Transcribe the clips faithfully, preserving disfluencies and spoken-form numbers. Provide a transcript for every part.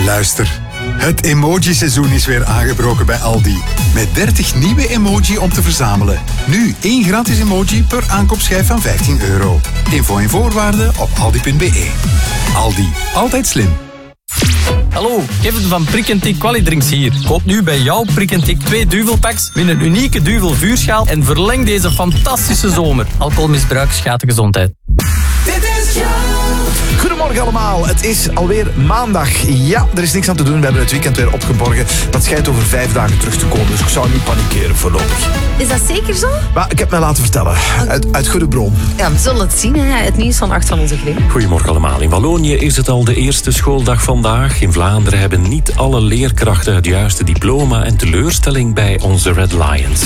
Luister, het emoji-seizoen is weer aangebroken bij Aldi. Met dertig nieuwe emoji om te verzamelen. Nu één gratis emoji per aankoopschijf van vijftien euro. Info en voorwaarden op aldi punt be. Aldi, altijd slim. Hallo, Kevin van Prick en Tik Qualidrinks hier. Koop nu bij jouw Prick en Tik twee duvelpacks, win een unieke duvel vuurschaal en verleng deze fantastische zomer. Alcoholmisbruik schaadt de gezondheid. Goedemorgen allemaal, het is alweer maandag. Ja, er is niks aan te doen, we hebben het weekend weer opgeborgen. Dat schijnt over vijf dagen terug te komen, dus ik zou niet panikeren voorlopig. Is dat zeker zo? Maar ik heb mij laten vertellen, uit, uit goede bron. Ja, we zullen het zien, hè. Het nieuws van acht van onze Grim. Goedemorgen allemaal. In Wallonië is het al de eerste schooldag vandaag. In Vlaanderen hebben niet alle leerkrachten het juiste diploma en teleurstelling bij onze Red Lions.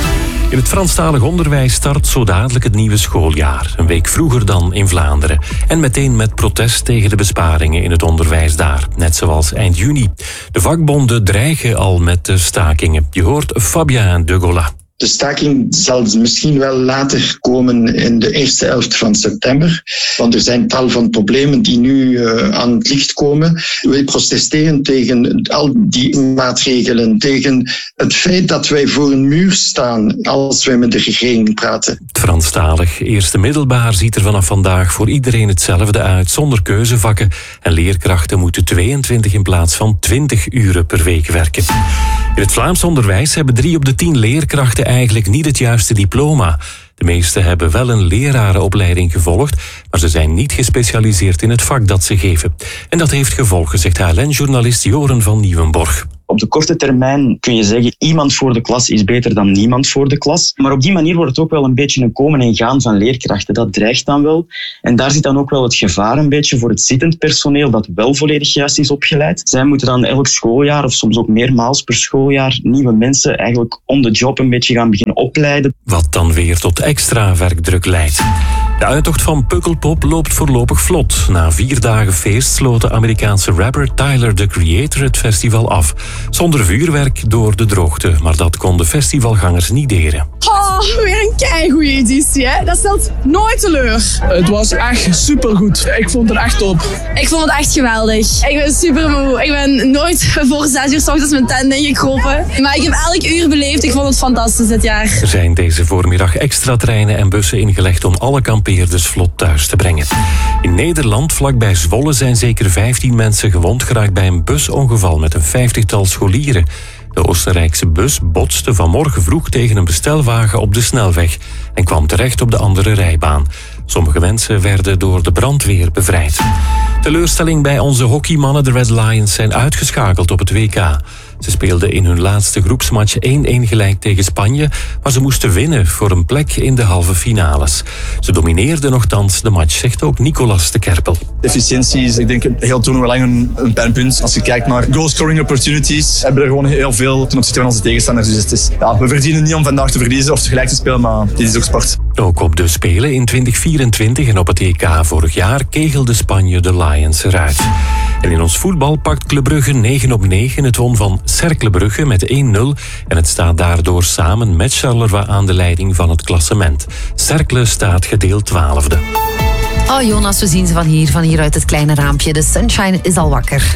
In het Franstalig onderwijs start zo dadelijk het nieuwe schooljaar. Een week vroeger dan in Vlaanderen. En meteen met protest tegen de besparingen in het onderwijs daar. Net zoals eind juni. De vakbonden dreigen al met de stakingen. Je hoort Fabien de Gola. De staking zal misschien wel later komen in de eerste helft van september. Want er zijn tal van problemen die nu uh, aan het licht komen. Wij protesteren tegen al die maatregelen. Tegen het feit dat wij voor een muur staan als wij met de regering praten. Het Franstalig eerste middelbaar ziet er vanaf vandaag voor iedereen hetzelfde uit. Zonder keuzevakken. En leerkrachten moeten tweeëntwintig in plaats van twintig uren per week werken. In het Vlaams onderwijs hebben drie op de tien leerkrachten eigenlijk niet het juiste diploma. De meesten hebben wel een lerarenopleiding gevolgd, maar ze zijn niet gespecialiseerd in het vak dat ze geven. En dat heeft gevolgen, zegt H L N-journalist Joren van Nieuwenborg. Op de korte termijn kun je zeggen, iemand voor de klas is beter dan niemand voor de klas. Maar op die manier wordt het ook wel een beetje een komen en gaan van leerkrachten. Dat dreigt dan wel. En daar zit dan ook wel het gevaar een beetje voor het zittend personeel dat wel volledig juist is opgeleid. Zij moeten dan elk schooljaar, of soms ook meermaals per schooljaar, nieuwe mensen eigenlijk on the job een beetje gaan beginnen opleiden. Wat dan weer tot extra werkdruk leidt. De uittocht van Pukkelpop loopt voorlopig vlot. Na vier dagen feest sloot de Amerikaanse rapper Tyler, the Creator, het festival af. Zonder vuurwerk door de droogte, maar dat kon de festivalgangers niet deren. Oh, weer een keigoeie editie, hè? Dat stelt nooit teleur. Het was echt supergoed. Ik vond het echt top. Ik vond het echt geweldig. Ik ben super moe. Ik ben nooit voor zes uur 's ochtends mijn tent ingekropen. Maar ik heb elk uur beleefd. Ik vond het fantastisch dit jaar. Er zijn deze voormiddag extra treinen en bussen ingelegd om alle kampeerders vlot thuis te brengen. In Nederland, vlakbij Zwolle, zijn zeker vijftien mensen gewond geraakt bij een busongeval met een vijftigtal scholieren. De Oostenrijkse bus botste vanmorgen vroeg tegen een bestelwagen op de snelweg en kwam terecht op de andere rijbaan. Sommige mensen werden door de brandweer bevrijd. Teleurstelling bij onze hockeymannen. De Red Lions zijn uitgeschakeld op het W K. Ze speelden in hun laatste groepsmatch één-één gelijk tegen Spanje, maar ze moesten winnen voor een plek in de halve finales. Ze domineerden nogthans de match, zegt ook Nicolas de Kerpel. Efficiëntie is, ik denk, heel toernooi lang een, een pijnpunt. Als je kijkt naar goal-scoring opportunities, hebben we er gewoon heel veel ten opzichte van onze tegenstanders. Dus het is, ja, we verdienen niet om vandaag te verliezen of gelijk te spelen, maar dit is ook sport. Ook op de Spelen in twintig vierentwintig en op het E K vorig jaar kegelde Spanje de Lions eruit. En in ons voetbal pakt Club Brugge negen op negen. Het won van Cercle Brugge met één nul en het staat daardoor samen met Charleroi aan de leiding van het klassement. Cercle staat gedeeld twaalfde. Oh Jonas, we zien ze van hier, van hier uit het kleine raampje. De sunshine is al wakker.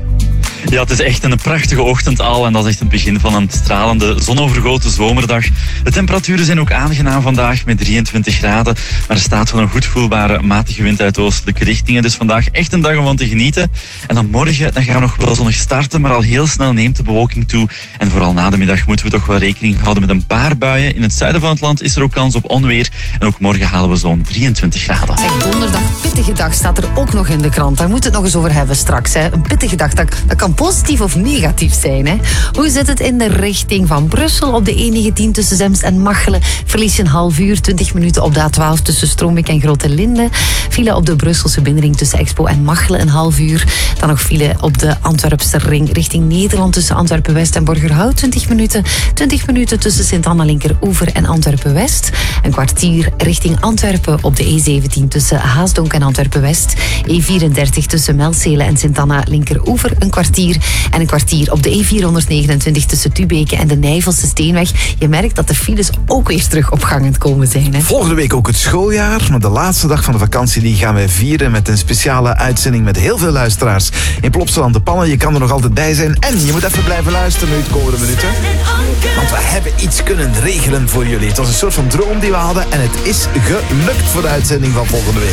Ja, het is echt een prachtige ochtend al en dat is echt het begin van een stralende, zonovergoten zomerdag. De temperaturen zijn ook aangenaam vandaag met drieëntwintig graden, maar er staat wel een goed voelbare matige wind uit oostelijke richtingen. Dus vandaag echt een dag om van te genieten. En dan morgen dan gaan we nog wel zonnig starten, maar al heel snel neemt de bewolking toe. En vooral na de middag moeten we toch wel rekening houden met een paar buien. In het zuiden van het land is er ook kans op onweer. En ook morgen halen we zo'n drieëntwintig graden. Zeg, donderdag, pittige dag staat er ook nog in de krant. Daar moeten we het nog eens over hebben straks. Hè. Een pittige dag, dat, dat kan positief of negatief zijn. Hè? Hoe zit het in de richting van Brussel? Op de E negentien tussen Zemst en Machelen verlies je een half uur, twintig minuten op de A twaalf tussen Stroombeek en Grote Linde. File op de Brusselse binnenring tussen Expo en Machelen een half uur. Dan nog file op de Antwerpse ring richting Nederland tussen Antwerpen-West en Borgerhout twintig minuten. twintig minuten tussen Sint-Anna Linkeroever en Antwerpen-West. Een kwartier richting Antwerpen op de E zeventien tussen Haasdonk en Antwerpen-West. E vierendertig tussen Melzele en Sint-Anna Linkeroever een kwartier. kwartier. En een kwartier op de E vierhonderdnegenentwintig tussen Tubeke en de Nijvelse Steenweg. Je merkt dat de files ook weer terug op gang aan het komen zijn. Hè? Volgende week ook het schooljaar. Maar de laatste dag van de vakantie die gaan wij vieren met een speciale uitzending met heel veel luisteraars. In Plopsaland de Pannen, je kan er nog altijd bij zijn. En je moet even blijven luisteren nu de komende minuten. Want we hebben iets kunnen regelen voor jullie. Het was een soort van droom die we hadden en het is gelukt voor de uitzending van volgende week.